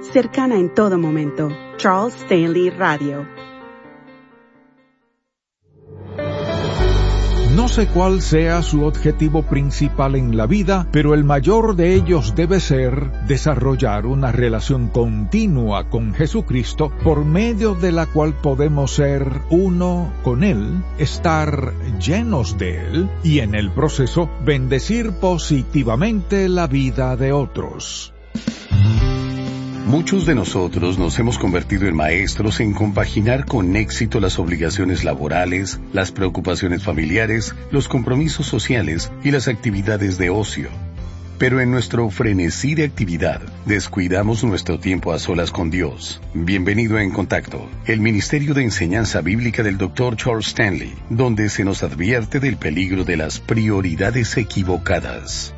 cercana en todo momento. Charles Stanley Radio. No sé cuál sea su objetivo principal en la vida, pero el mayor de ellos debe ser desarrollar una relación continua con Jesucristo, por medio de la cual podemos ser uno con Él, estar llenos de Él y en el proceso bendecir positivamente la vida de otros. Muchos de nosotros nos hemos convertido en maestros en compaginar con éxito las obligaciones laborales, las preocupaciones familiares, los compromisos sociales y las actividades de ocio. Pero en nuestro frenesí de actividad, descuidamos nuestro tiempo a solas con Dios. Bienvenido a En Contacto, el Ministerio de Enseñanza Bíblica del Dr. Charles Stanley, donde se nos advierte del peligro de las prioridades equivocadas.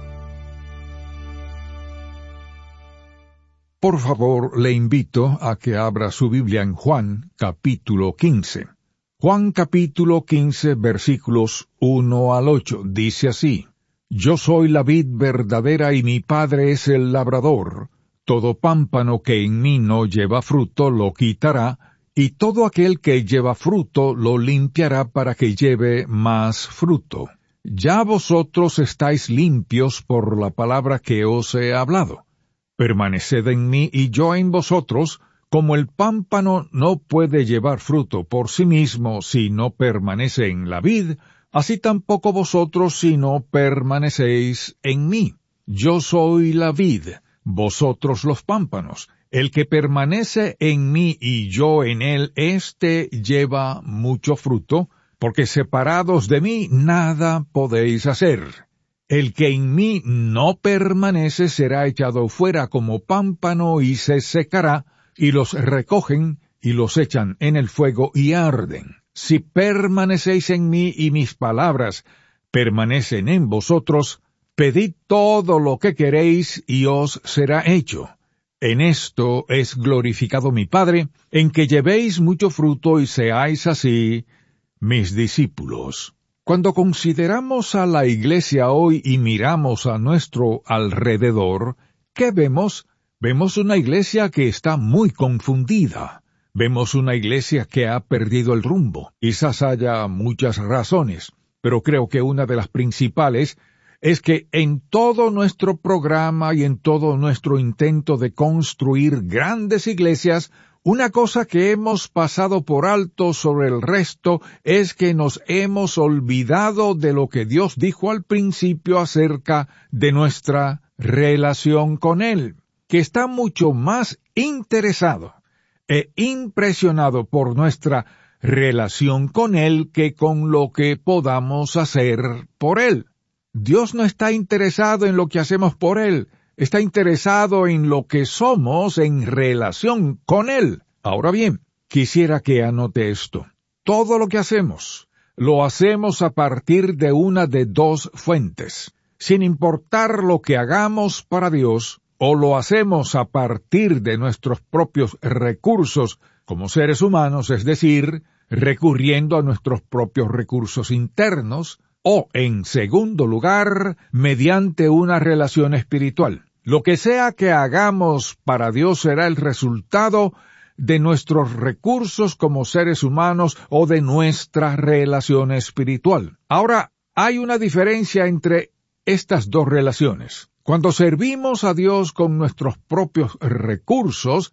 Por favor, le invito a que abra su Biblia en Juan, capítulo 15. Juan, capítulo 15, versículos 1 al 8, dice así: Yo soy la vid verdadera y mi Padre es el labrador. Todo pámpano que en mí no lleva fruto lo quitará, y todo aquel que lleva fruto lo limpiará para que lleve más fruto. Ya vosotros estáis limpios por la palabra que os he hablado. Permaneced en mí y yo en vosotros, como el pámpano no puede llevar fruto por sí mismo si no permanece en la vid, así tampoco vosotros si no permanecéis en mí. Yo soy la vid, vosotros los pámpanos. El que permanece en mí y yo en él, éste lleva mucho fruto, porque separados de mí nada podéis hacer. El que en mí no permanece será echado fuera como pámpano y se secará, y los recogen y los echan en el fuego y arden. Si permanecéis en mí y mis palabras permanecen en vosotros, pedid todo lo que queréis y os será hecho. En esto es glorificado mi Padre, en que llevéis mucho fruto y seáis así mis discípulos. Cuando consideramos a la iglesia hoy y miramos a nuestro alrededor, ¿qué vemos? Vemos una iglesia que está muy confundida. Vemos una iglesia que ha perdido el rumbo. Quizás haya muchas razones, pero creo que una de las principales es que en todo nuestro programa y en todo nuestro intento de construir grandes iglesias, una cosa que hemos pasado por alto sobre el resto es que nos hemos olvidado de lo que Dios dijo al principio acerca de nuestra relación con Él, que está mucho más interesado e impresionado por nuestra relación con Él que con lo que podamos hacer por Él. Dios no está interesado en lo que hacemos por Él, está interesado en lo que somos en relación con Él. Ahora bien, quisiera que anote esto. Todo lo que hacemos, lo hacemos a partir de una de dos fuentes. Sin importar lo que hagamos para Dios, o lo hacemos a partir de nuestros propios recursos como seres humanos, es decir, recurriendo a nuestros propios recursos internos, o, en segundo lugar, mediante una relación espiritual. Lo que sea que hagamos para Dios será el resultado de nuestros recursos como seres humanos o de nuestra relación espiritual. Ahora, hay una diferencia entre estas dos relaciones. Cuando servimos a Dios con nuestros propios recursos,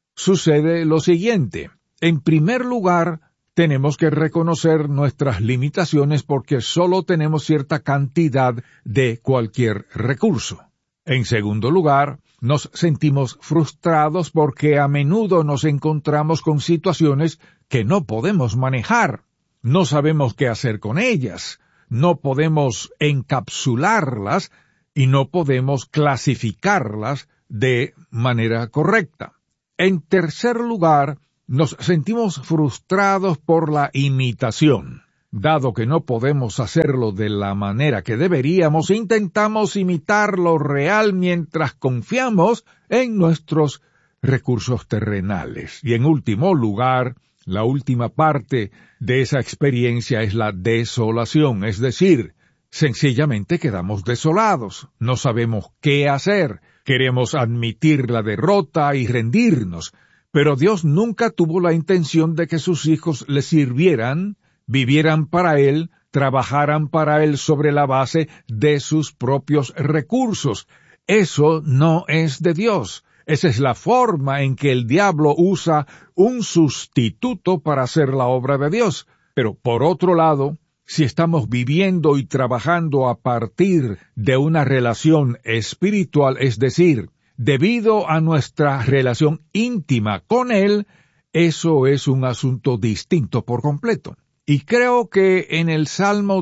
sucede lo siguiente. En primer lugar, tenemos que reconocer nuestras limitaciones porque solo tenemos cierta cantidad de cualquier recurso. En segundo lugar, nos sentimos frustrados porque a menudo nos encontramos con situaciones que no podemos manejar. No sabemos qué hacer con ellas, no podemos encapsularlas y no podemos clasificarlas de manera correcta. En tercer lugar, nos sentimos frustrados por la imitación. Dado que no podemos hacerlo de la manera que deberíamos, intentamos imitar lo real mientras confiamos en nuestros recursos terrenales. Y en último lugar, la última parte de esa experiencia es la desolación, es decir, sencillamente quedamos desolados, no sabemos qué hacer, Queremos admitir la derrota y rendirnos, pero Dios nunca tuvo la intención de que sus hijos le sirvieran, vivieran para Él, trabajaran para Él sobre la base de sus propios recursos. Eso no es de Dios. Esa es la forma en que el diablo usa un sustituto para hacer la obra de Dios. Pero por otro lado, si estamos viviendo y trabajando a partir de una relación espiritual, es decir, debido a nuestra relación íntima con Él, eso es un asunto distinto por completo. Y creo que en el Salmo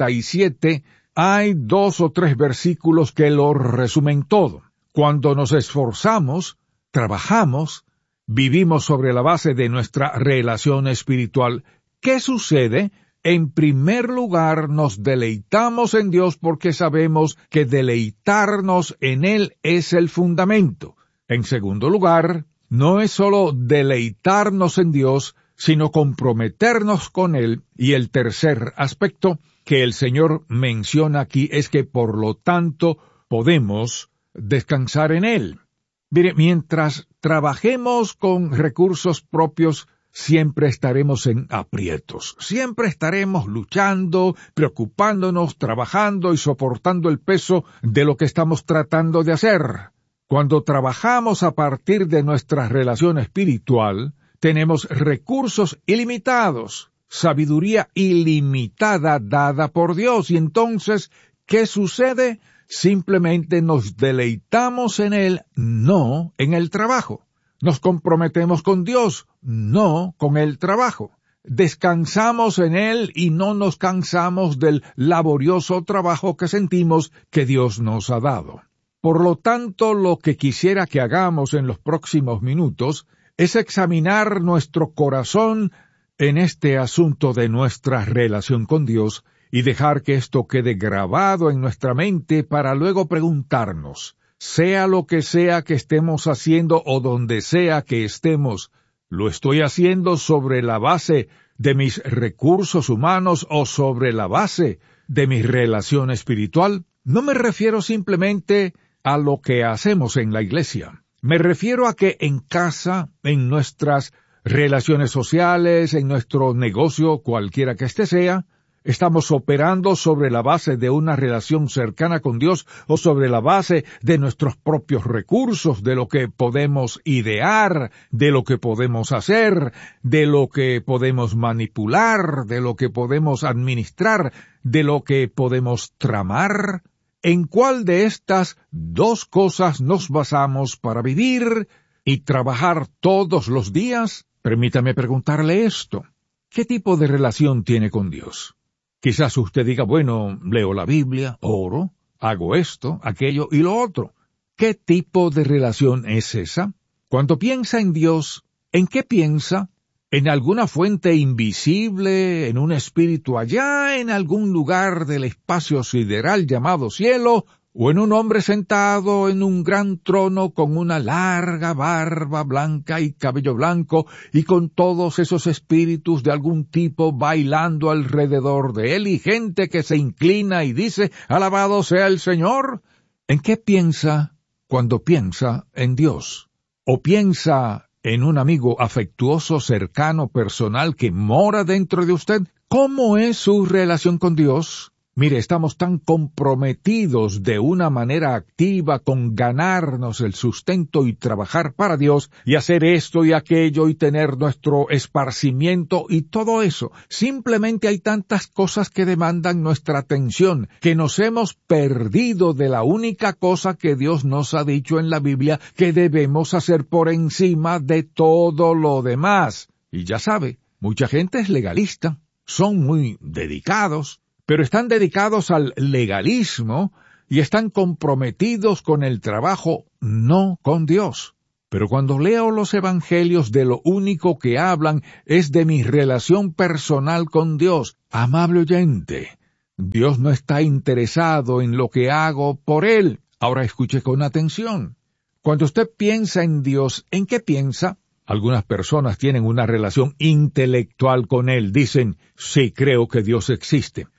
37 hay 2 o 3 versículos que lo resumen todo. Cuando nos esforzamos, trabajamos, vivimos sobre la base de nuestra relación espiritual, ¿qué sucede? En primer lugar, nos deleitamos en Dios porque sabemos que deleitarnos en Él es el fundamento. En segundo lugar, no es solo deleitarnos en Dios, sino comprometernos con Él. Y el tercer aspecto que el Señor menciona aquí es que, por lo tanto, podemos descansar en Él. Mire, mientras trabajemos con recursos propios, siempre estaremos en aprietos, siempre estaremos luchando, preocupándonos, trabajando y soportando el peso de lo que estamos tratando de hacer. Cuando trabajamos a partir de nuestra relación espiritual, tenemos recursos ilimitados, sabiduría ilimitada dada por Dios, y entonces, ¿qué sucede? Simplemente nos deleitamos en Él, no en el trabajo. Nos comprometemos con Dios, no con el trabajo. Descansamos en Él y no nos cansamos del laborioso trabajo que sentimos que Dios nos ha dado. Por lo tanto, lo que quisiera que hagamos en los próximos minutos es examinar nuestro corazón en este asunto de nuestra relación con Dios y dejar que esto quede grabado en nuestra mente para luego preguntarnos, sea lo que sea que estemos haciendo o donde sea que estemos, ¿lo estoy haciendo sobre la base de mis recursos humanos o sobre la base de mi relación espiritual? No me refiero simplemente a lo que hacemos en la iglesia. Me refiero a que en casa, en nuestras relaciones sociales, en nuestro negocio, cualquiera que éste sea, ¿estamos operando sobre la base de una relación cercana con Dios o sobre la base de nuestros propios recursos, de lo que podemos idear, de lo que podemos hacer, de lo que podemos manipular, de lo que podemos administrar, de lo que podemos tramar? ¿En cuál de estas dos cosas nos basamos para vivir y trabajar todos los días? Permítame preguntarle esto. ¿Qué tipo de relación tiene con Dios? Quizás usted diga, bueno, leo la Biblia, oro, hago esto, aquello y lo otro. ¿Qué tipo de relación es esa? Cuando piensa en Dios, ¿en qué piensa? ¿En alguna fuente invisible, en un espíritu allá, en algún lugar del espacio sideral llamado cielo, o en un hombre sentado en un gran trono con una larga barba blanca y cabello blanco, y con todos esos espíritus de algún tipo bailando alrededor de él, y gente que se inclina y dice, «Alabado sea el Señor»? ¿En qué piensa cuando piensa en Dios? ¿O piensa en un amigo afectuoso, cercano, personal que mora dentro de usted? ¿Cómo es su relación con Dios? Mire, estamos tan comprometidos de una manera activa con ganarnos el sustento y trabajar para Dios y hacer esto y aquello y tener nuestro esparcimiento y todo eso. Simplemente hay tantas cosas que demandan nuestra atención que nos hemos perdido de la única cosa que Dios nos ha dicho en la Biblia que debemos hacer por encima de todo lo demás. Y ya sabe, mucha gente es legalista, son muy dedicados, pero están dedicados al legalismo y están comprometidos con el trabajo, no con Dios. Pero cuando leo los evangelios, de lo único que hablan es de mi relación personal con Dios. Amable oyente, Dios no está interesado en lo que hago por Él. Ahora escuche con atención. Cuando usted piensa en Dios, ¿en qué piensa? Algunas personas tienen una relación intelectual con Él. Dicen, sí, creo que Dios existe.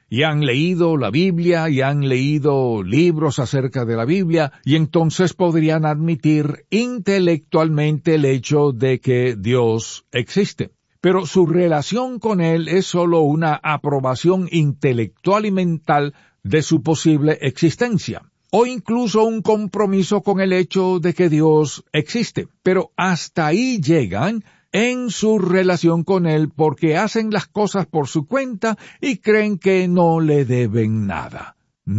y han leído la Biblia y han leído libros acerca de la Biblia, y entonces podrían admitir intelectualmente el hecho de que Dios existe. Pero su relación con Él es solo una aprobación intelectual y mental de su posible existencia, o incluso un compromiso con el hecho de que Dios existe. Pero hasta ahí llegan en su relación con Él, porque hacen las cosas por su cuenta y creen que no le deben nada.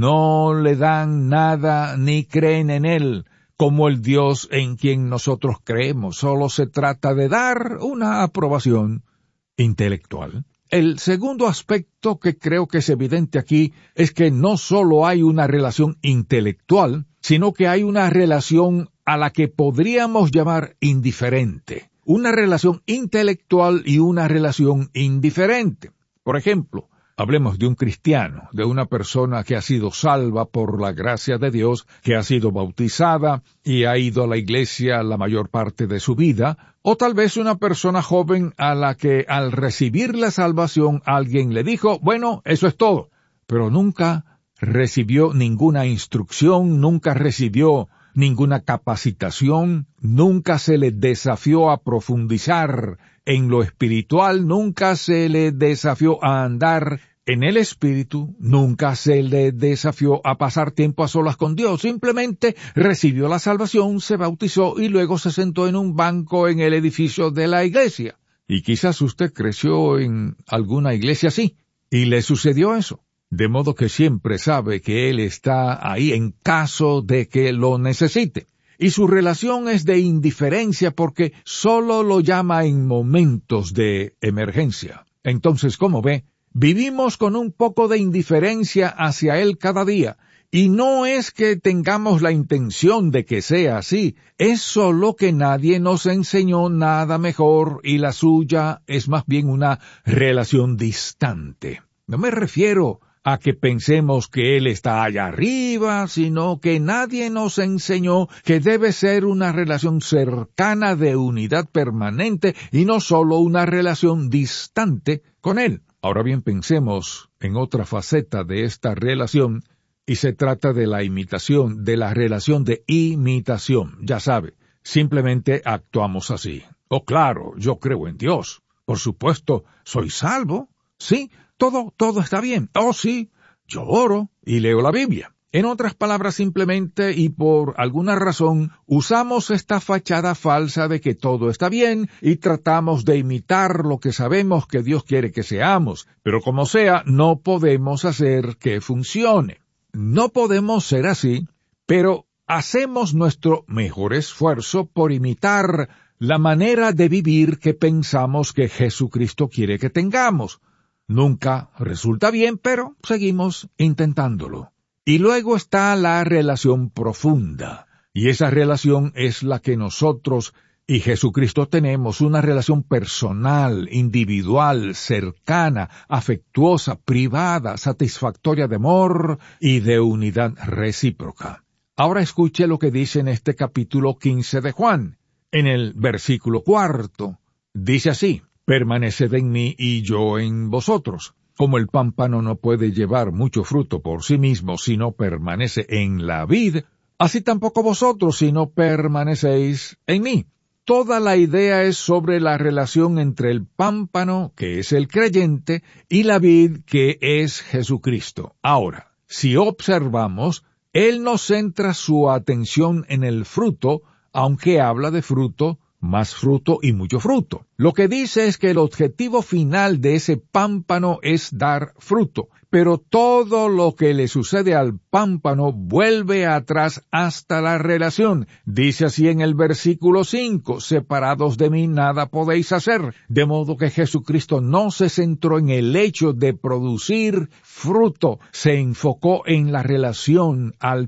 No le dan nada ni creen en Él como el Dios en quien nosotros creemos. Solo se trata de dar una aprobación intelectual. El segundo aspecto que creo que es evidente aquí es que no solo hay una relación intelectual, sino que hay una relación a la que podríamos llamar indiferente. Una relación intelectual y una relación indiferente. Por ejemplo, hablemos de un cristiano, de una persona que ha sido salva por la gracia de Dios, que ha sido bautizada y ha ido a la iglesia la mayor parte de su vida, o tal vez una persona joven a la que al recibir la salvación alguien le dijo, bueno, eso es todo, pero nunca recibió ninguna instrucción, nunca recibió ninguna capacitación, nunca se le desafió a profundizar en lo espiritual, nunca se le desafió a andar en el espíritu, nunca se le desafió a pasar tiempo a solas con Dios, simplemente recibió la salvación, se bautizó y luego se sentó en un banco en el edificio de la iglesia. Y quizás usted creció en alguna iglesia así, y le sucedió eso. De modo que siempre sabe que Él está ahí en caso de que lo necesite. Y su relación es de indiferencia porque solo lo llama en momentos de emergencia. Entonces, como ve, vivimos con un poco de indiferencia hacia Él cada día. Y no es que tengamos la intención de que sea así, es solo que nadie nos enseñó nada mejor y la suya es más bien una relación distante. No me refiero a que pensemos que Él está allá arriba, sino que nadie nos enseñó que debe ser una relación cercana de unidad permanente y no solo una relación distante con Él. Ahora bien, pensemos en otra faceta de esta relación, y se trata de la imitación, de la relación de imitación. Ya sabe, simplemente actuamos así. Oh, claro, yo creo en Dios. Por supuesto, soy salvo. Sí, todo está bien. Oh, sí, yo oro y leo la Biblia. En otras palabras, simplemente y por alguna razón, usamos esta fachada falsa de que todo está bien y tratamos de imitar lo que sabemos que Dios quiere que seamos. Pero como sea, no podemos hacer que funcione. No podemos ser así, pero hacemos nuestro mejor esfuerzo por imitar la manera de vivir que pensamos que Jesucristo quiere que tengamos. Nunca resulta bien, pero seguimos intentándolo. Y luego está la relación profunda, y esa relación es la que nosotros y Jesucristo tenemos, una relación personal, individual, cercana, afectuosa, privada, satisfactoria de amor y de unidad recíproca. Ahora escuche lo que dice en este capítulo 15 de Juan. En el versículo 4, dice así: permaneced en mí y yo en vosotros. Como el pámpano no puede llevar mucho fruto por sí mismo si no permanece en la vid, así tampoco vosotros si no permanecéis en mí. Toda la idea es sobre la relación entre el pámpano, que es el creyente, y la vid, que es Jesucristo. Ahora, si observamos, Él no centra su atención en el fruto, aunque habla de fruto, más fruto y mucho fruto. Lo que dice es que el objetivo final de ese pámpano es dar fruto, pero todo lo que le sucede al pámpano vuelve atrás hasta la relación. Dice así en el versículo 5, separados de mí nada podéis hacer. De modo que Jesucristo no se centró en el hecho de producir fruto, se enfocó en la relación al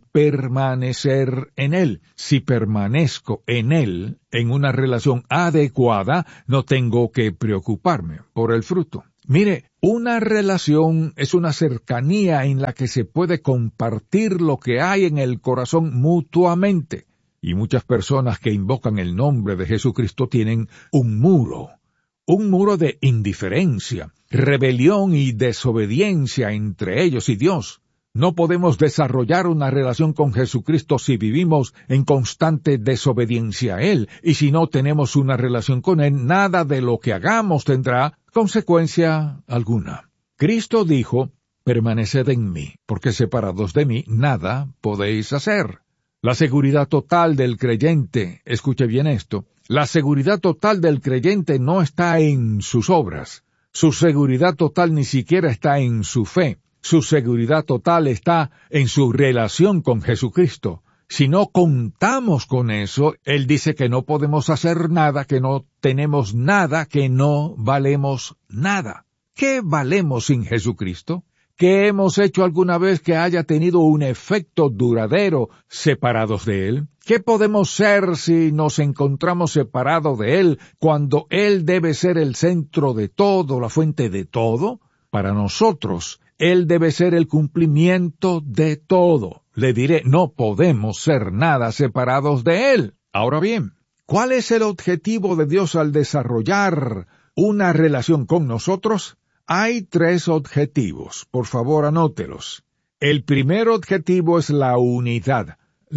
permanecer en Él. Si permanezco en Él, en una relación adecuada, no tengo que preocuparme por el fruto. Mire, una relación es una cercanía en la que se puede compartir lo que hay en el corazón mutuamente. Y muchas personas que invocan el nombre de Jesucristo tienen un muro, un muro de indiferencia, rebelión y desobediencia entre ellos y Dios. No podemos desarrollar una relación con Jesucristo si vivimos en constante desobediencia a Él, y si no tenemos una relación con Él, nada de lo que hagamos tendrá consecuencia alguna. Cristo dijo, permaneced en mí, porque separados de mí nada podéis hacer. La seguridad total del creyente, escuche bien esto, la seguridad total del creyente no está en sus obras. Su seguridad total ni siquiera está en su fe. Su seguridad total está en su relación con Jesucristo. Si no contamos con eso, Él dice que no podemos hacer nada, que no tenemos nada, que no valemos nada. ¿Qué valemos sin Jesucristo? ¿Qué hemos hecho alguna vez que haya tenido un efecto duradero separados de Él? ¿Qué podemos ser si nos encontramos separados de Él cuando Él debe ser el centro de todo, la fuente de todo? Para nosotros, Él debe ser el cumplimiento de todo. Le diré, no podemos ser nada separados de Él. Ahora bien, ¿cuál es el objetivo de Dios al desarrollar una relación con nosotros? Hay 3 objetivos. Por favor, anótelos. El primer objetivo es la unidad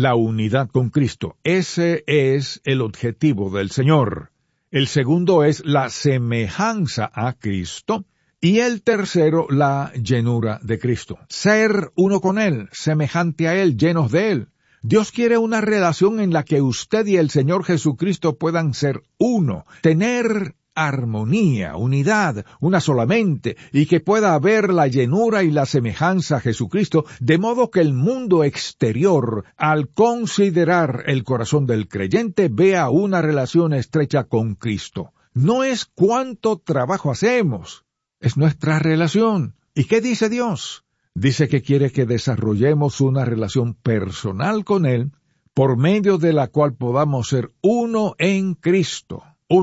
con Cristo. Ese es el objetivo del Señor. El segundo es la semejanza a Cristo. Y el tercero, la llenura de Cristo. Ser uno con Él, semejante a Él, llenos de Él. Dios quiere una relación en la que usted y el Señor Jesucristo puedan ser uno, tener armonía, unidad, una solamente, y que pueda haber la llenura y la semejanza a Jesucristo, de modo que el mundo exterior, al considerar el corazón del creyente, vea una relación estrecha con Cristo. No es cuánto trabajo hacemos, es nuestra relación. ¿Y qué dice Dios? Dice que quiere que desarrollemos una relación personal con Él, por medio de la cual podamos ser uno en Cristo,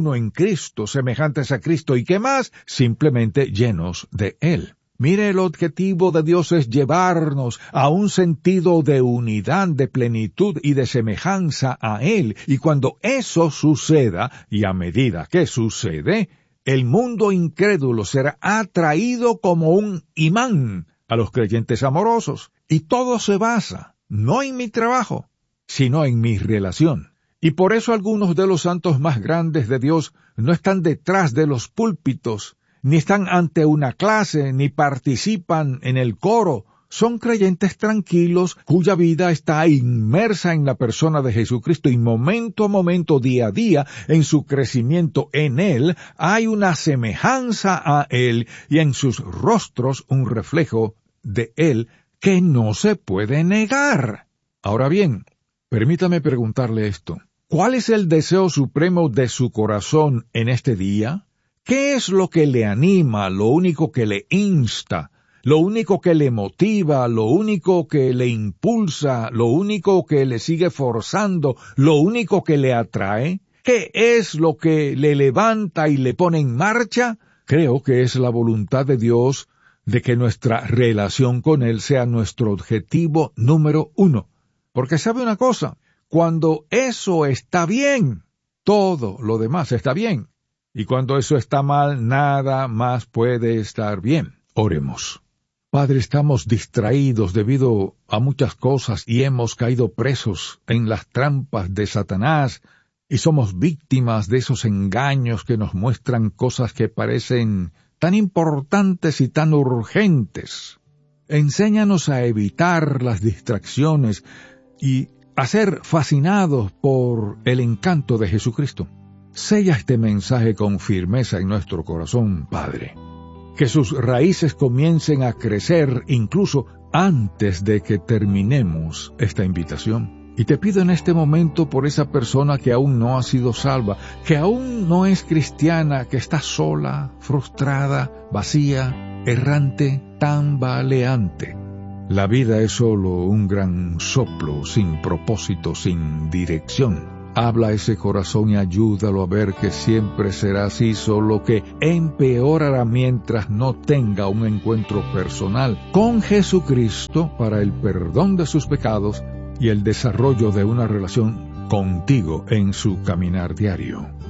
semejantes a Cristo, y qué más, simplemente llenos de Él. Mire, el objetivo de Dios es llevarnos a un sentido de unidad, de plenitud y de semejanza a Él, y cuando eso suceda, y a medida que sucede, el mundo incrédulo será atraído como un imán a los creyentes amorosos. Y todo se basa, no en mi trabajo, sino en mi relación. Y por eso algunos de los santos más grandes de Dios no están detrás de los púlpitos, ni están ante una clase, ni participan en el coro. Son creyentes tranquilos cuya vida está inmersa en la persona de Jesucristo, y momento a momento, día a día, en su crecimiento en Él, hay una semejanza a Él y en sus rostros un reflejo de Él que no se puede negar. Ahora bien, permítame preguntarle esto. ¿Cuál es el deseo supremo de su corazón en este día? ¿Qué es lo que le anima, lo único que le insta, lo único que le motiva, lo único que le impulsa, lo único que le sigue forzando, lo único que le atrae? ¿Qué es lo que le levanta y le pone en marcha? Creo que es la voluntad de Dios de que nuestra relación con Él sea nuestro objetivo número 1. Porque sabe una cosa, cuando eso está bien, todo lo demás está bien. Y cuando eso está mal, nada más puede estar bien. Oremos. Padre, estamos distraídos debido a muchas cosas y hemos caído presos en las trampas de Satanás y somos víctimas de esos engaños que nos muestran cosas que parecen tan importantes y tan urgentes. Enséñanos a evitar las distracciones y a ser fascinados por el encanto de Jesucristo. Sella este mensaje con firmeza en nuestro corazón, Padre. Que sus raíces comiencen a crecer incluso antes de que terminemos esta invitación. Y te pido en este momento por esa persona que aún no ha sido salva, que aún no es cristiana, que está sola, frustrada, vacía, errante, tambaleante. La vida es solo un gran soplo, sin propósito, sin dirección. Habla a ese corazón y ayúdalo a ver que siempre será así, solo que empeorará mientras no tenga un encuentro personal con Jesucristo para el perdón de sus pecados y el desarrollo de una relación contigo en su caminar diario.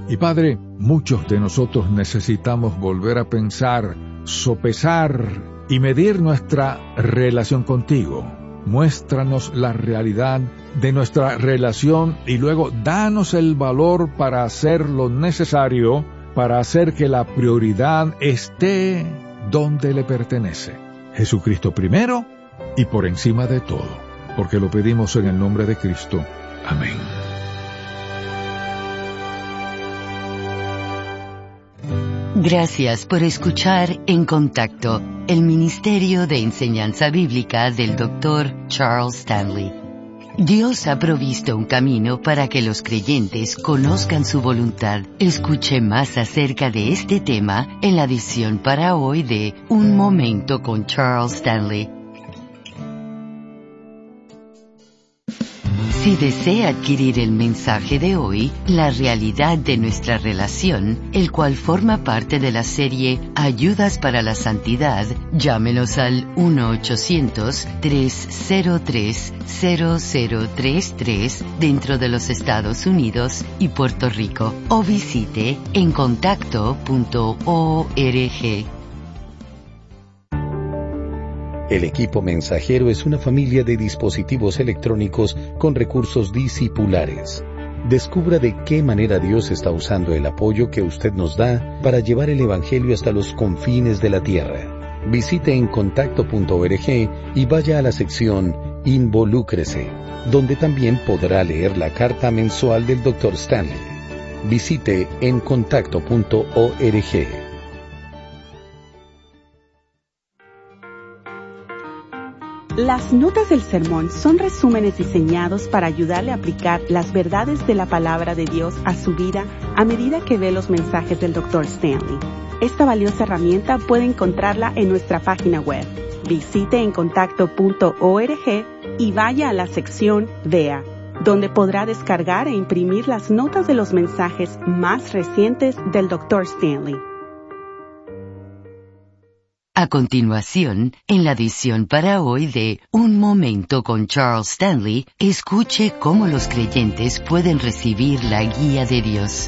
Y Padre, muchos de nosotros necesitamos volver a pensar, sopesar y medir nuestra relación contigo. Muéstranos la realidad de nuestra relación y luego danos el valor para hacer lo necesario para hacer que la prioridad esté donde le pertenece. Jesucristo primero y por encima de todo, porque lo pedimos en el nombre de Cristo. Amén. Gracias por escuchar En Contacto, el Ministerio de Enseñanza Bíblica del Dr. Charles Stanley. Dios ha provisto un camino para que los creyentes conozcan su voluntad. Escuche más acerca de este tema en la edición para hoy de Un Momento con Charles Stanley. Si desea adquirir el mensaje de hoy, La realidad de nuestra relación, el cual forma parte de la serie Ayudas para la Santidad, llámenos al 1-800-303-0033 dentro de los Estados Unidos y Puerto Rico, o visite encontacto.org. El equipo mensajero es una familia de dispositivos electrónicos con recursos discipulares. Descubra de qué manera Dios está usando el apoyo que usted nos da para llevar el Evangelio hasta los confines de la tierra. Visite encontacto.org y vaya a la sección Involúcrese, donde también podrá leer la carta mensual del Dr. Stanley. Visite encontacto.org. Las notas del sermón son resúmenes diseñados para ayudarle a aplicar las verdades de la palabra de Dios a su vida a medida que ve los mensajes del Dr. Stanley. Esta valiosa herramienta puede encontrarla en nuestra página web. Visite encontacto.org y vaya a la sección Vea, donde podrá descargar e imprimir las notas de los mensajes más recientes del Dr. Stanley. A continuación, en la edición para hoy de Un Momento con Charles Stanley, escuche cómo los creyentes pueden recibir la guía de Dios.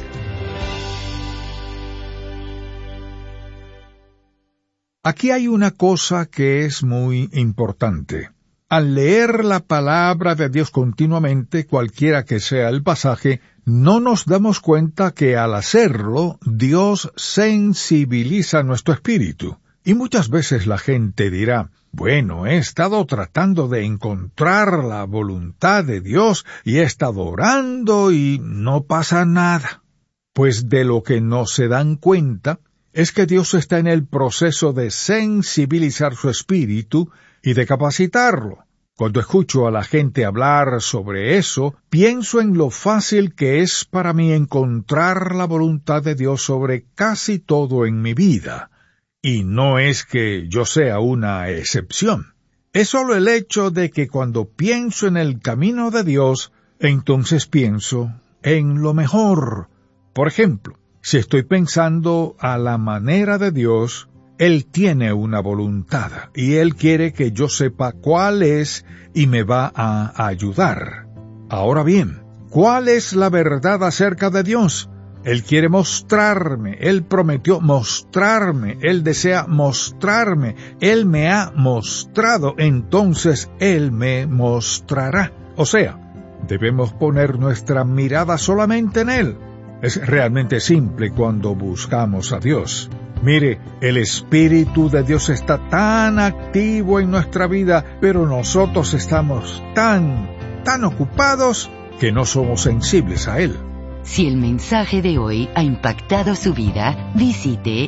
Aquí hay una cosa que es muy importante. Al leer la palabra de Dios continuamente, cualquiera que sea el pasaje, no nos damos cuenta que al hacerlo, Dios sensibiliza nuestro espíritu. Y muchas veces la gente dirá, bueno, he estado tratando de encontrar la voluntad de Dios y he estado orando y no pasa nada. Pues de lo que no se dan cuenta es que Dios está en el proceso de sensibilizar su espíritu y de capacitarlo. Cuando escucho a la gente hablar sobre eso, pienso en lo fácil que es para mí encontrar la voluntad de Dios sobre casi todo en mi vida. Y no es que yo sea una excepción. Es solo el hecho de que cuando pienso en el camino de Dios, entonces pienso en lo mejor. Por ejemplo, si estoy pensando a la manera de Dios, Él tiene una voluntad y Él quiere que yo sepa cuál es y me va a ayudar. Ahora bien, ¿cuál es la verdad acerca de Dios? Él quiere mostrarme, Él prometió mostrarme, Él desea mostrarme, Él me ha mostrado, entonces Él me mostrará. O sea, debemos poner nuestra mirada solamente en Él. Es realmente simple cuando buscamos a Dios. Mire, el Espíritu de Dios está tan activo en nuestra vida, pero nosotros estamos tan ocupados que no somos sensibles a Él. Si el mensaje de hoy ha impactado su vida, visite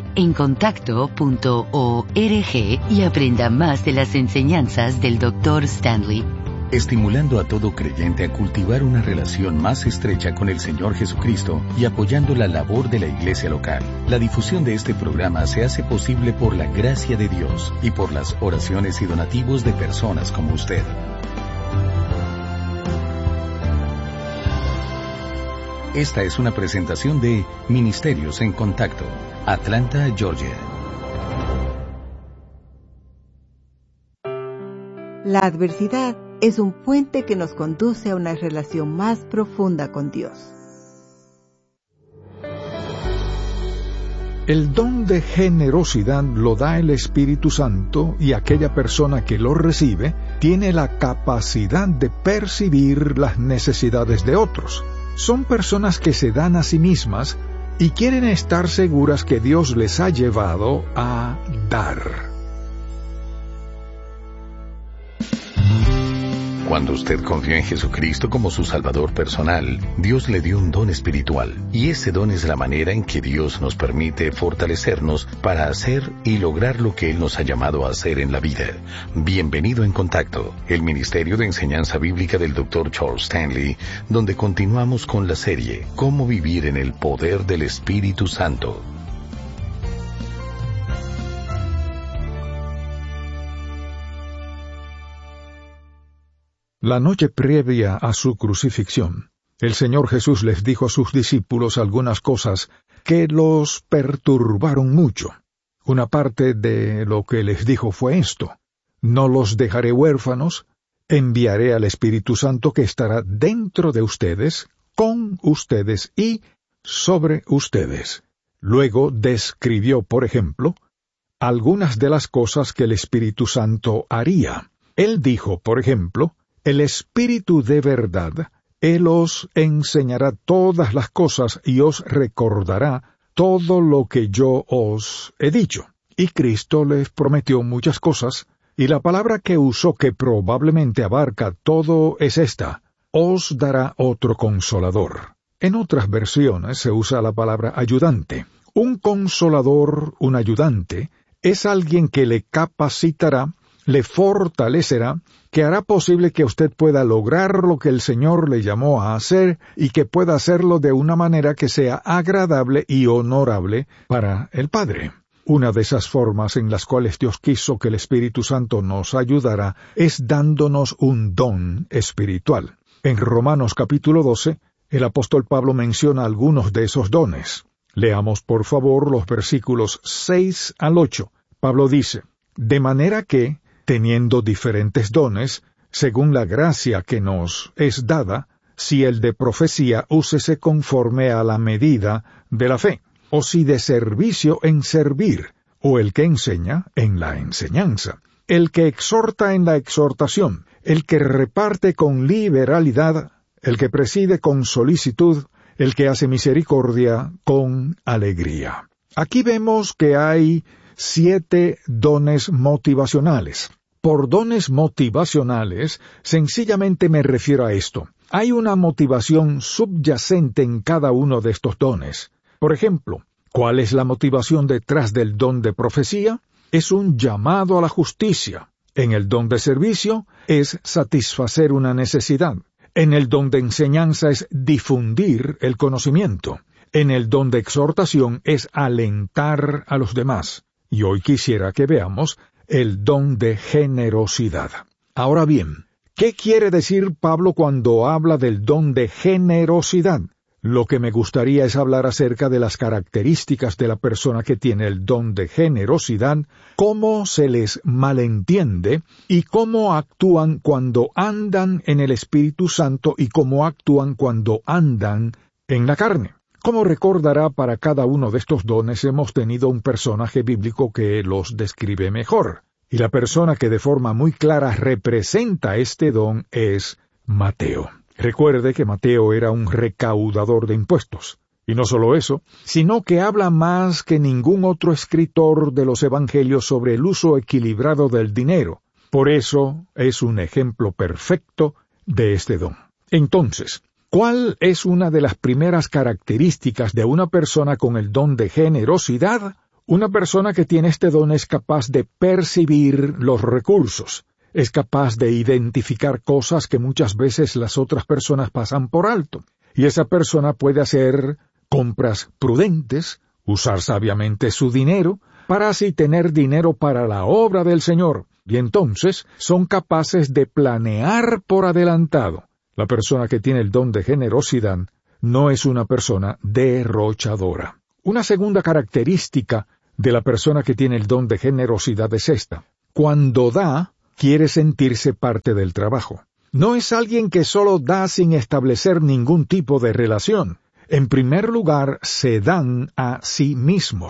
encontacto.org y aprenda más de las enseñanzas del Dr. Stanley. Estimulando a todo creyente a cultivar una relación más estrecha con el Señor Jesucristo y apoyando la labor de la iglesia local. La difusión de este programa se hace posible por la gracia de Dios y por las oraciones y donativos de personas como usted. Esta es una presentación de Ministerios en Contacto, Atlanta, Georgia. La adversidad es un puente que nos conduce a una relación más profunda con Dios. El don de generosidad lo da el Espíritu Santo y aquella persona que lo recibe tiene la capacidad de percibir las necesidades de otros. Son personas que se dan a sí mismas y quieren estar seguras que Dios les ha llevado a dar. Cuando usted confió en Jesucristo como su Salvador personal, Dios le dio un don espiritual, y ese don es la manera en que Dios nos permite fortalecernos para hacer y lograr lo que Él nos ha llamado a hacer en la vida. Bienvenido en Contacto, el Ministerio de Enseñanza Bíblica del Dr. Charles Stanley, donde continuamos con la serie Cómo vivir en el poder del Espíritu Santo. La noche previa a su crucifixión, el Señor Jesús les dijo a sus discípulos algunas cosas que los perturbaron mucho. Una parte de lo que les dijo fue esto: no los dejaré huérfanos, enviaré al Espíritu Santo que estará dentro de ustedes, con ustedes y sobre ustedes. Luego describió, por ejemplo, algunas de las cosas que el Espíritu Santo haría. Él dijo, por ejemplo, el Espíritu de verdad, Él os enseñará todas las cosas y os recordará todo lo que yo os he dicho. Y Cristo les prometió muchas cosas, y la palabra que usó, que probablemente abarca todo, es esta: os dará otro consolador. En otras versiones se usa la palabra ayudante. Un consolador, un ayudante, es alguien que le capacitará, le fortalecerá, que hará posible que usted pueda lograr lo que el Señor le llamó a hacer y que pueda hacerlo de una manera que sea agradable y honorable para el Padre. Una de esas formas en las cuales Dios quiso que el Espíritu Santo nos ayudara es dándonos un don espiritual. En Romanos capítulo 12, el apóstol Pablo menciona algunos de esos dones. Leamos por favor los versículos 6 al 8. Pablo dice: de manera que, teniendo diferentes dones, según la gracia que nos es dada, si el de profecía, úsese conforme a la medida de la fe, o si de servicio, en servir, o el que enseña, en la enseñanza, el que exhorta, en la exhortación, el que reparte con liberalidad, el que preside con solicitud, el que hace misericordia con alegría. Aquí vemos que hay 7 dones motivacionales. Por dones motivacionales, sencillamente me refiero a esto: hay una motivación subyacente en cada uno de estos dones. Por ejemplo, ¿cuál es la motivación detrás del don de profecía? Es un llamado a la justicia. En el don de servicio es satisfacer una necesidad. En el don de enseñanza es difundir el conocimiento. En el don de exhortación es alentar a los demás. Y hoy quisiera que veamos el don de generosidad. Ahora bien, ¿qué quiere decir Pablo cuando habla del don de generosidad? Lo que me gustaría es hablar acerca de las características de la persona que tiene el don de generosidad, cómo se les malentiende y cómo actúan cuando andan en el Espíritu Santo y cómo actúan cuando andan en la carne. Como recordará, para cada uno de estos dones hemos tenido un personaje bíblico que los describe mejor, y la persona que de forma muy clara representa este don es Mateo. Recuerde que Mateo era un recaudador de impuestos, y no solo eso, sino que habla más que ningún otro escritor de los evangelios sobre el uso equilibrado del dinero. Por eso es un ejemplo perfecto de este don. Entonces, ¿cuál es una de las primeras características de una persona con el don de generosidad? Una persona que tiene este don es capaz de percibir los recursos, es capaz de identificar cosas que muchas veces las otras personas pasan por alto, y esa persona puede hacer compras prudentes, usar sabiamente su dinero, para así tener dinero para la obra del Señor, y entonces son capaces de planear por adelantado. La persona que tiene el don de generosidad no es una persona derrochadora. Una segunda característica de la persona que tiene el don de generosidad es esta: cuando da, quiere sentirse parte del trabajo. No es alguien que solo da sin establecer ningún tipo de relación. En primer lugar, se dan a sí mismos.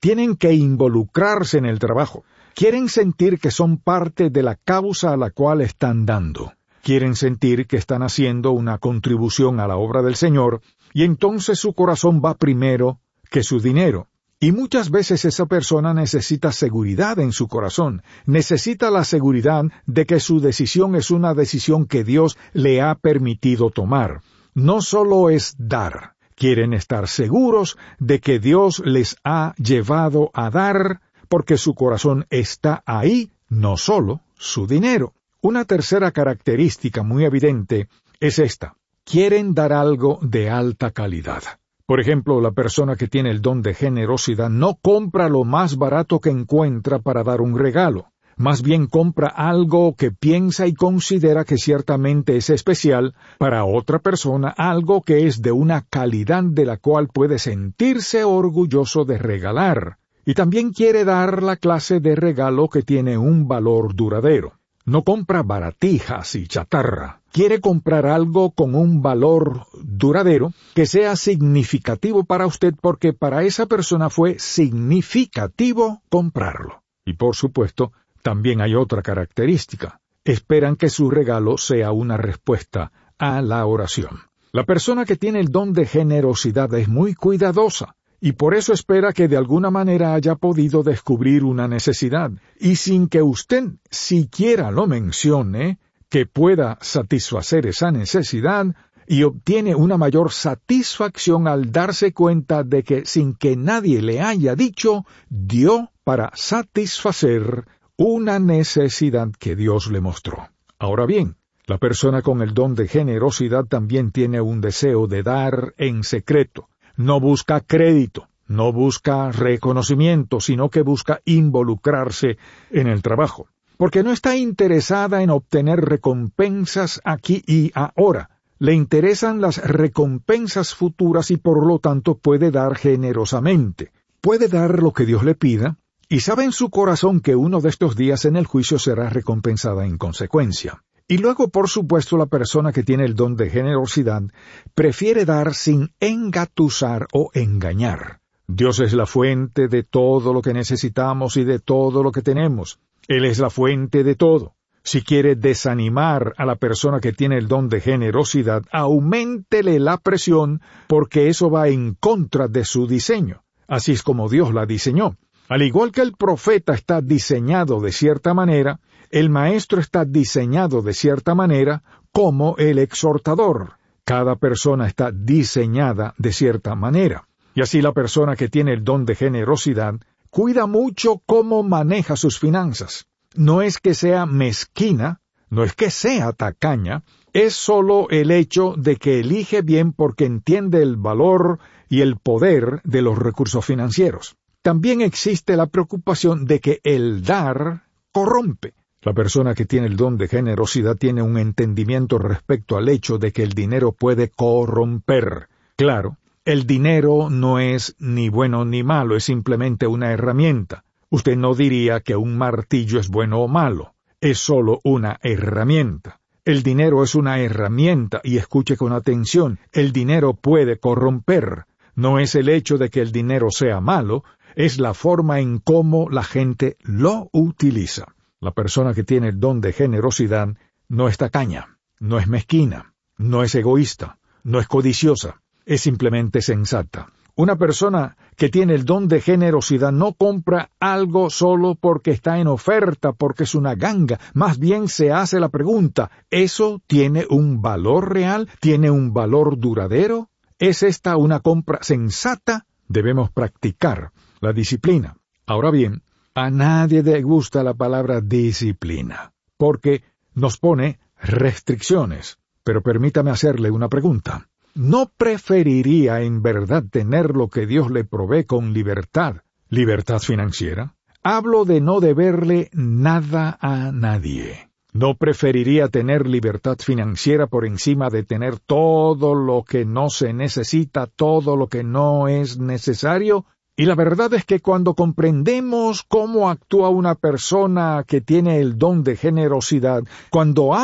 Tienen que involucrarse en el trabajo. Quieren sentir que son parte de la causa a la cual están dando. Quieren sentir que están haciendo una contribución a la obra del Señor, y entonces su corazón va primero que su dinero. Y muchas veces esa persona necesita seguridad en su corazón, necesita la seguridad de que su decisión es una decisión que Dios le ha permitido tomar. No solo es dar, quieren estar seguros de que Dios les ha llevado a dar, porque su corazón está ahí, no solo su dinero. Una tercera característica muy evidente es esta: quieren dar algo de alta calidad. Por ejemplo, la persona que tiene el don de generosidad no compra lo más barato que encuentra para dar un regalo. Más bien compra algo que piensa y considera que ciertamente es especial para otra persona, algo que es de una calidad de la cual puede sentirse orgulloso de regalar. Y también quiere dar la clase de regalo que tiene un valor duradero. No compra baratijas y chatarra. Quiere comprar algo con un valor duradero que sea significativo para usted, porque para esa persona fue significativo comprarlo. Y por supuesto, también hay otra característica. Esperan que su regalo sea una respuesta a la oración. La persona que tiene el don de generosidad es muy cuidadosa, y por eso espera que de alguna manera haya podido descubrir una necesidad, y sin que usted siquiera lo mencione, que pueda satisfacer esa necesidad, y obtiene una mayor satisfacción al darse cuenta de que sin que nadie le haya dicho, dio para satisfacer una necesidad que Dios le mostró. Ahora bien, la persona con el don de generosidad también tiene un deseo de dar en secreto. No busca crédito, no busca reconocimiento, sino que busca involucrarse en el trabajo. Porque no está interesada en obtener recompensas aquí y ahora. Le interesan las recompensas futuras y por lo tanto puede dar generosamente. Puede dar lo que Dios le pida, y sabe en su corazón que uno de estos días en el juicio será recompensada en consecuencia. Y luego, por supuesto, la persona que tiene el don de generosidad prefiere dar sin engatusar o engañar. Dios es la fuente de todo lo que necesitamos y de todo lo que tenemos. Él es la fuente de todo. Si quiere desanimar a la persona que tiene el don de generosidad, auméntele la presión, porque eso va en contra de su diseño. Así es como Dios la diseñó. Al igual que el profeta está diseñado de cierta manera, el maestro está diseñado de cierta manera, como el exhortador. Cada persona está diseñada de cierta manera. Y así la persona que tiene el don de generosidad cuida mucho cómo maneja sus finanzas. No es que sea mezquina, no es que sea tacaña, es solo el hecho de que elige bien porque entiende el valor y el poder de los recursos financieros. También existe la preocupación de que el dar corrompe. La persona que tiene el don de generosidad tiene un entendimiento respecto al hecho de que el dinero puede corromper. Claro, el dinero no es ni bueno ni malo, es simplemente una herramienta. Usted no diría que un martillo es bueno o malo, es solo una herramienta. El dinero es una herramienta, y escuche con atención, el dinero puede corromper. No es el hecho de que el dinero sea malo, es la forma en cómo la gente lo utiliza. La persona que tiene el don de generosidad no es tacaña, no es mezquina, no es egoísta, no es codiciosa, es simplemente sensata. Una persona que tiene el don de generosidad no compra algo solo porque está en oferta, porque es una ganga. Más bien se hace la pregunta, ¿eso tiene un valor real? ¿Tiene un valor duradero? ¿Es esta una compra sensata? Debemos practicar la disciplina. Ahora bien, a nadie le gusta la palabra disciplina, porque nos pone restricciones. Pero permítame hacerle una pregunta. ¿No preferiría en verdad tener lo que Dios le provee con libertad financiera? Hablo de no deberle nada a nadie. ¿No preferiría tener libertad financiera por encima de tener todo lo que no se necesita, todo lo que no es necesario? Y la verdad es que cuando comprendemos cómo actúa una persona que tiene el don de generosidad, cuando